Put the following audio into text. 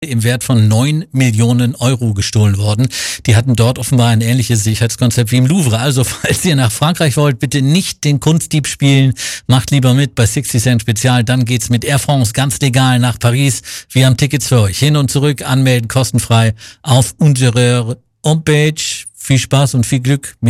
im Wert von 9 Millionen Euro gestohlen worden. Die hatten dort offenbar ein ähnliches Sicherheitskonzept wie im Louvre. Also falls ihr nach Frankreich wollt, bitte nicht den Kunstdieb spielen. Macht lieber mit bei 60 Cent Spezial. Dann geht's mit Air France ganz legal nach Paris. Wir haben Tickets für euch. Hin und zurück, anmelden, kostenfrei auf unserer Homepage. Viel Spaß und viel Glück mit